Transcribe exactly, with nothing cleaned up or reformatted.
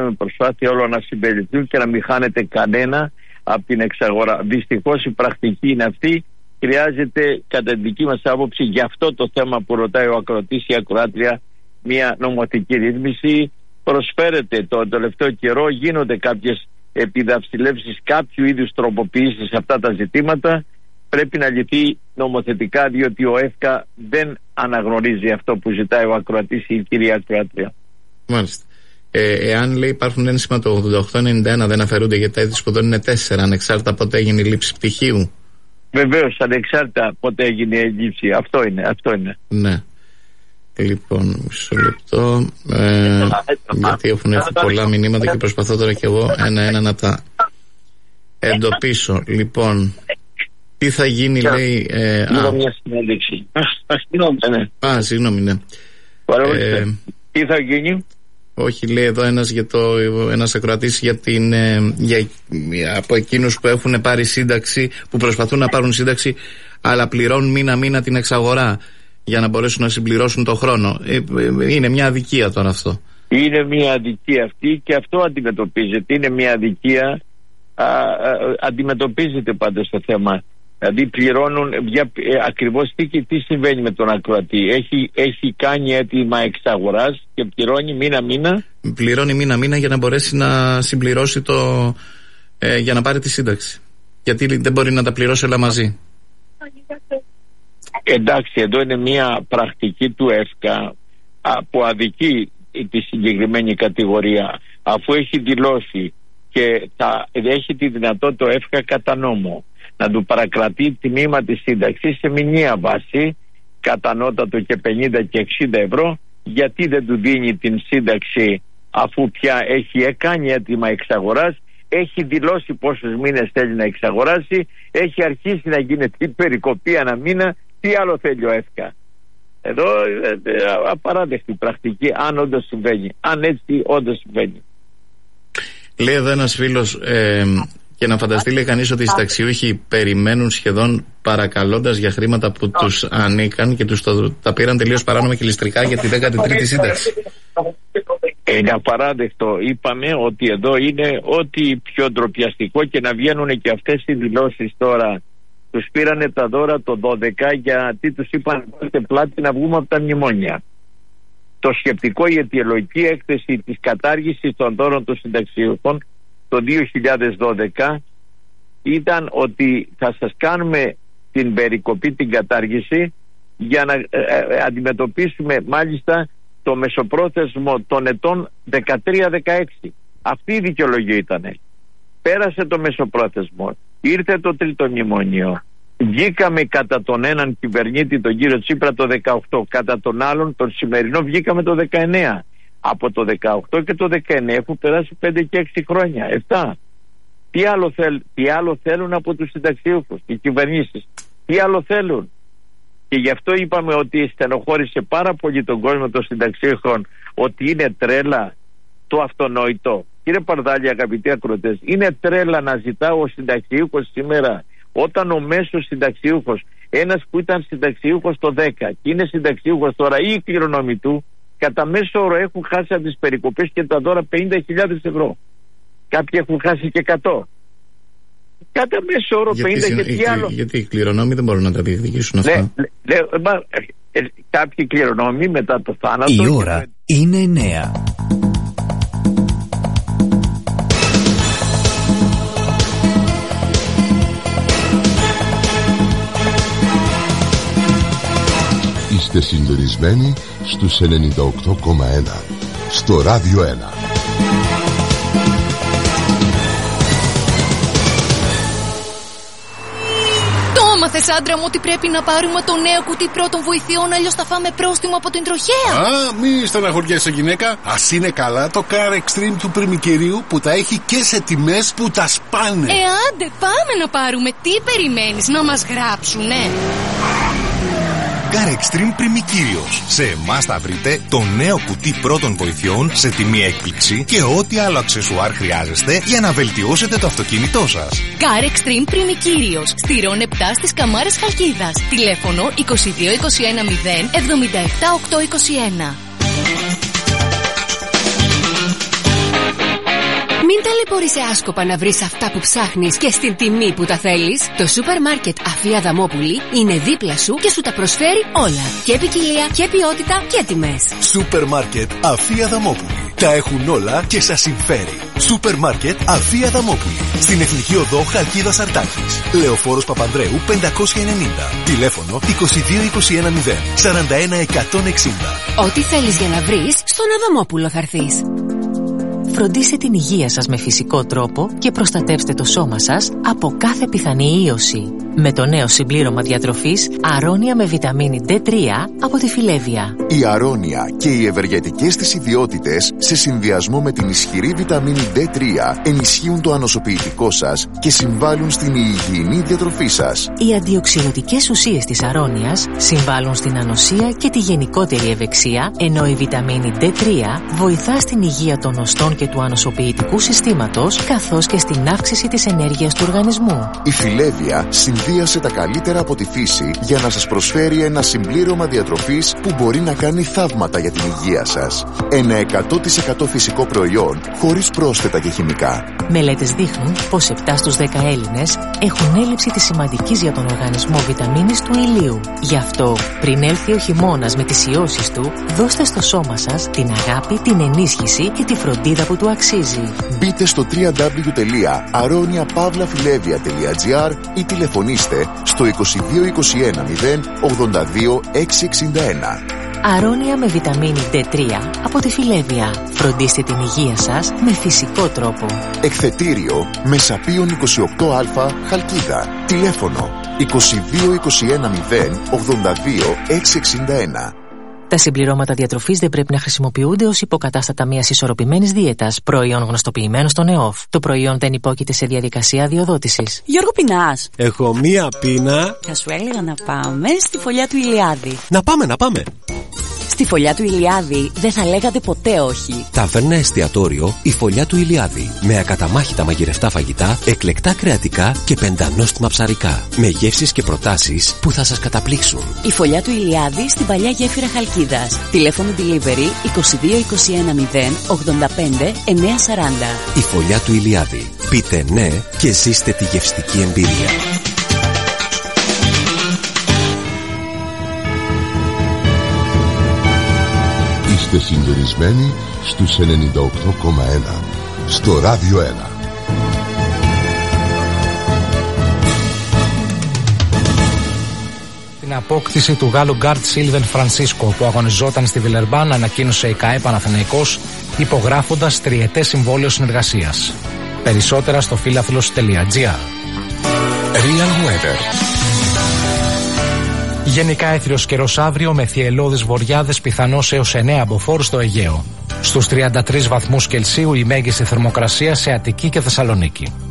κάνουμε προσπάθεια όλο να συμπεριληφθούν και να μην χάνεται κανένα από την εξαγορά. Δυστυχώς η πρακτική είναι αυτή. Χρειάζεται κατά την δική μας άποψη για αυτό το θέμα που ρωτάει ο ακροατής ή η ακροάτρια μια νομοθετική ρύθμιση. Προσφέρεται το τελευταίο καιρό, γίνονται κάποιες επιδαυστηλεύσεις, κάποιου είδους τροποποιήσεις σε αυτά τα ζητήματα. Πρέπει να λυθεί νομοθετικά, διότι ο ΕΦΚΑ δεν αναγνωρίζει αυτό που ζητάει ο ακροατής ή η κυρία ακροάτρια. Μάλιστα. Ε, εάν λέει υπάρχουν ένσημα το ογδόντα οκτώ ενενήντα ένα δεν αφαιρούνται γιατί τα έτη σπουδών είναι τέσσερα, ανεξάρτητα πότε έγινε η λήψη πτυχίου. Βεβαίως, ανεξάρτητα πότε έγινε η λήψη. Αυτό είναι, αυτό είναι. Ναι. Λοιπόν, μισό λεπτό. Ε, γιατί έχουν έρθει πολλά μηνύματα και προσπαθώ τώρα κι εγώ ένα-ένα να τα εντοπίσω. Λοιπόν, τι θα γίνει, λέει. Ε, α, μια συνέντευξη. Α, συγγνώμη, ναι. Ε, τι θα γίνει. Όχι, λέει εδώ ένας, για το, ένας ακροατής για την, για, από εκείνους που έχουν πάρει σύνταξη, που προσπαθούν να πάρουν σύνταξη αλλά πληρώνουν μήνα-μήνα την εξαγορά για να μπορέσουν να συμπληρώσουν το χρόνο. Είναι μια αδικία τώρα αυτό. Είναι μια αδικία αυτή και αυτό αντιμετωπίζεται. Είναι μια αδικία, α, α, αντιμετωπίζεται πάντως το θέμα. Δηλαδή πληρώνουν για, ε, ακριβώς τι, τι συμβαίνει με τον ακροατή. Έχει, έχει κάνει αίτημα εξαγοράς και πληρώνει μήνα-μήνα. Πληρώνει μήνα-μήνα για να μπορέσει να συμπληρώσει το, ε, για να πάρει τη σύνταξη. Γιατί δεν μπορεί να τα πληρώσει όλα μαζί. Εντάξει, εδώ είναι μια πρακτική του ΕΦΚΑ που αδικεί τη συγκεκριμένη κατηγορία, αφού έχει δηλώσει και θα έχει τη δυνατότητα το ΕΦΚΑ κατά νόμο να του παρακρατεί τιμήμα της σύνταξης σε μηνιαία βάση, κατανότατο και πενήντα και εξήντα ευρώ. Γιατί δεν του δίνει την σύνταξη αφού πια έχει κάνει έτοιμα εξαγοράς, έχει δηλώσει πόσους μήνες θέλει να εξαγοράσει, έχει αρχίσει να γίνεται η περικοπή ανά μήνα. Τι άλλο θέλει ο ΕΦΚΑ? Εδώ ε, ε, απαράδεκτη πρακτική, αν όντως συμβαίνει, αν έτσι όντως συμβαίνει. Λέει εδώ ένας φίλος, ε, και να φανταστεί, λέει κανείς, ότι οι συνταξιούχοι περιμένουν σχεδόν παρακαλώντας για χρήματα που τους ανήκαν και τους το, τα πήραν τελείως παράνομα και ληστρικά για τη δέκατη τρίτη σύνταξη. Είναι απαράδεκτο. Είπαμε ότι εδώ είναι ό,τι πιο ντροπιαστικό, και να βγαίνουν και αυτές οι δηλώσεις τώρα. Τους πήρανε τα δώρα το δώδεκα γιατί τους είπαν βάλτε πλάτη να βγούμε από τα μνημόνια. Το σκεπτικό, η αιτιολογική έκθεση της κατάργησης των δώρων των συνταξιούχων το δύο χιλιάδες δώδεκα ήταν ότι θα σας κάνουμε την περικοπή, την κατάργηση, για να ε, ε, αντιμετωπίσουμε μάλιστα το μεσοπρόθεσμο των ετών δεκατρία δεκαέξι. Αυτή η δικαιολογία ήταν. Πέρασε το μεσοπρόθεσμο, ήρθε το τρίτο μνημόνιο, βγήκαμε κατά τον έναν κυβερνήτη, τον κύριο Τσίπρα, το δεκαοκτώ, κατά τον άλλον, τον σημερινό, βγήκαμε το δεκαεννέα. Από το δεκαοκτώ και το δεκαεννέα έχουν περάσει πέντε και έξι χρόνια, επτά. Τι άλλο, θέλ, τι άλλο θέλουν από τους συνταξιούχους, οι κυβερνήσεις? Τι άλλο θέλουν? Και γι' αυτό είπαμε ότι στενοχώρησε πάρα πολύ τον κόσμο των συνταξιούχων, ότι είναι τρέλα το αυτονόητο. Κύριε Παρδάλη, αγαπητοί ακροατές, είναι τρέλα να ζητάω ο συνταξιούχος σήμερα, όταν ο μέσος συνταξιούχος, ένας που ήταν συνταξιούχος το δέκα και είναι συνταξιούχος τώρα, ή οι κληρονόμοι του, κατά μέσο όρο έχουν χάσει από τις περικοπές και τα δώρα πενήντα χιλιάδες ευρώ. Κάποιοι έχουν χάσει και εκατό. Κατά μέσο όρο γιατί, πενήντα και τι άλλο. Γιατί οι κληρονόμοι δεν μπορούν να τα διεκδικήσουν αυτά. Ναι, ναι, μα, ε, ε, κάποιοι κληρονόμοι μετά το θάνατο. Η ώρα και... είναι εννέα. Είστε συντονισμένοι στους ενενήντα οκτώ κόμμα ένα στο Ράδιο ένα. Το έμαθες, άντρα μου, ότι πρέπει να πάρουμε το νέο κουτί πρώτων βοηθειών, αλλιώς θα φάμε πρόστιμο από την τροχέα? Α, μη στεναχωριέσαι, γυναίκα. Ας είναι καλά το Car Extreme του Πριμικυρίου, που τα έχει και σε τιμές που τα σπάνε. Ε, άντε, πάμε να πάρουμε. Τι περιμένεις, να μας γράψουνε? Car Extreme Πριμικύριος. Σε εμάς θα βρείτε το νέο κουτί πρώτων βοηθειών σε τιμή έκπληξη και ό,τι άλλο αξεσουάρ χρειάζεστε για να βελτιώσετε το αυτοκίνητό σας. Car Extreme Πριμικύριος. Στηρών επτά στις Καμάρες Χαλκίδας. Τηλέφωνο είκοσι δύο είκοσι ένα μηδέν εβδομήντα επτά οκτακόσια είκοσι ένα. Μην ταλαιπωρείσαι άσκοπα να βρεις αυτά που ψάχνεις και στην τιμή που τα θέλεις. Το σούπερ μάρκετ Αφία Αδαμόπουλη είναι δίπλα σου και σου τα προσφέρει όλα. Και ποικιλία και ποιότητα και τιμές. Σούπερ μάρκετ Αφία Αδαμόπουλη. Τα έχουν όλα και σας συμφέρει. Σούπερ μάρκετ Αφία Αδαμόπουλη. Στην Εθνική Οδό Χαλκίδας Αρτάκης. Λεωφόρος Παπανδρέου πεντακόσια ενενήντα. Τηλέφωνο είκοσι δύο είκοσι ένα μηδέν σαράντα ένα εκατόν εξήντα. Ό,τι θέλεις για να βρεις, στον Αδαμόπουλο θα έρθεις. Φροντίστε την υγεία σας με φυσικό τρόπο και προστατεύστε το σώμα σας από κάθε πιθανή ίωση. Με το νέο συμπλήρωμα διατροφής Αρώνια με βιταμίνη ντι τρία από τη Φιλέβια. Η Αρώνια και οι ευεργετικές της ιδιότητες σε συνδυασμό με την ισχυρή βιταμίνη ντι τρία ενισχύουν το ανοσοποιητικό σας και συμβάλλουν στην υγιεινή διατροφή σας. Οι αντιοξυδοτικές ουσίες της Αρώνιας συμβάλλουν στην ανοσία και τη γενικότερη ευεξία, ενώ η βιταμίνη ντι τρία βοηθά στην υγεία των οστών και του ανοσοποιητικού συστήματος, καθώς και στην αύξηση της ενέργειας του οργανισμού. Η Φιλέβια συνδύασε τα καλύτερα από τη φύση για να σας προσφέρει ένα συμπλήρωμα διατροφής που μπορεί να κάνει θαύματα για την υγεία σας. Ένα εκατό τοις εκατό φυσικό προϊόν χωρίς πρόσθετα και χημικά. Μελέτες δείχνουν πως επτά στους δέκα Έλληνες έχουν έλλειψη της σημαντικής για τον οργανισμό βιταμίνης του ηλίου. Γι' αυτό, πριν έλθει ο χειμώνας με τις ιώσεις του, δώστε στο σώμα σας την αγάπη, την ενίσχυση και τη φροντίδα που του αξίζει. Μπείτε στο double-u double-u double-u τελεία αρώνια παύλα φιλέβια τελεία τζι άρ ή τηλεφωνήστε στο είκοσι δύο είκοσι ένα μηδέν ογδόντα δύο εξακόσια εξήντα ένα. Αρώνια με βιταμίνη ντι τρία από τη Φιλέβια. Φροντίστε την υγεία σας με φυσικό τρόπο. Εκθετήριο Μεσαπίων είκοσι οκτώ α Χαλκίδα. Τηλέφωνο είκοσι δύο είκοσι ένα μηδέν ογδόντα δύο εξακόσια εξήντα ένα. Τα συμπληρώματα διατροφής δεν πρέπει να χρησιμοποιούνται ως υποκατάστατα μιας ισορροπημένης δίαιτας, προϊόν γνωστοποιημένο στον ΕΟΦ. Το προϊόν δεν υπόκειται σε διαδικασία αδειοδότησης. Γιώργο, πεινάς? Έχω μία πείνα. Θα σου έλεγα να πάμε στη φωλιά του Ηλιάδη. Να πάμε, να πάμε. Στη φωλιά του Ηλιάδη δεν θα λέγατε ποτέ όχι. Ταβέρνα εστιατόριο η Φωλιά του Ηλιάδη. Με ακαταμάχητα μαγειρευτά φαγητά, εκλεκτά κρεατικά και πεντανόστιμα ψαρικά. Με γεύσεις και προτάσεις που θα σας καταπλήξουν. Η Φωλιά του Ηλιάδη στην παλιά γέφυρα Χαλκίδας. Τηλέφωνο delivery είκοσι δύο είκοσι ένα μηδέν ογδόντα πέντε εννιακόσια σαράντα. Η Φωλιά του Ηλιάδη. Πείτε ναι και ζήστε τη γευστική εμπειρία. Είστε συντονισμένοι στους ενενήντα οκτώ κόμμα ένα στο Ράδιο ένα. Την απόκτηση του Γάλλου γκάρτ Σίλβεν Φρανσίσκο που αγωνιζόταν στη Βιλερμπάν ανακοίνωσε η ΚΑΕ Παναθηναϊκός υπογράφοντας τριετές συμβόλαιο συνεργασίας. Περισσότερα στο φίλαθλος τελεία τζι άρ. Real Weather. Γενικά έθριος καιρός αύριο με θυελλώδεις βοριάδες, πιθανώς έως εννέα μποφόρ στο Αιγαίο. Στους τριάντα τρεις βαθμούς Κελσίου η μέγιστη θερμοκρασία σε Αττική και Θεσσαλονίκη.